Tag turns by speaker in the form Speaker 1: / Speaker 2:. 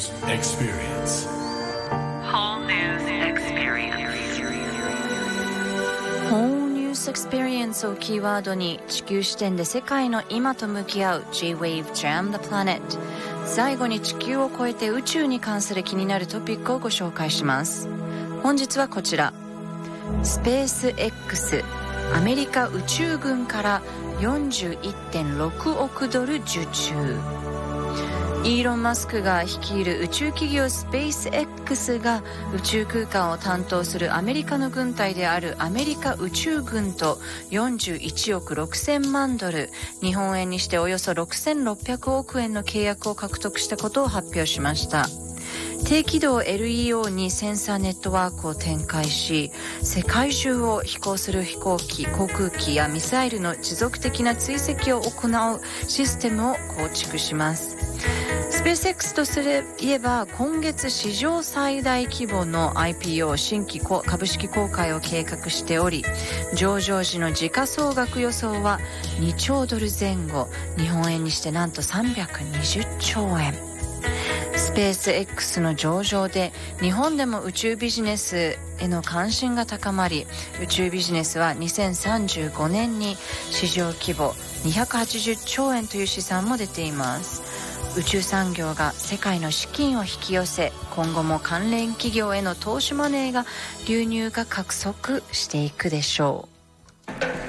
Speaker 1: News Experience.
Speaker 2: Whole News Experience.
Speaker 3: Whole News Experience をキーワードに地球視点で世界の今と向き合う J-Wave Jam the Planet。最後に地球を超えて宇宙に関する気になるトピックをご紹介します。本日はこちら。スペース X、アメリカ宇宙軍から41.6億ドル受注。イーロン・マスクが率いる宇宙企業スペース X が宇宙空間を担当するアメリカの軍隊であるアメリカ宇宙軍と41億6000万ドル、日本円にしておよそ6600億円の契約を獲得したことを発表しました。低軌道 LEO にセンサーネットワークを展開し、世界中を飛行する飛行機、航空機やミサイルの持続的な追跡を行うシステムを構築します。スペース X とすれば今月史上最大規模の IPO 新規株式公開を計画しており、上場時の時価総額予想は2兆ドル前後、日本円にしてなんと320兆円。スペース X の上場で日本でも宇宙ビジネスへの関心が高まり、宇宙ビジネスは2035年に市場規模280兆円という試算も出ています。宇宙産業が世界の資金を引き寄せ、今後も関連企業への投資マネーが流入が加速していくでしょう。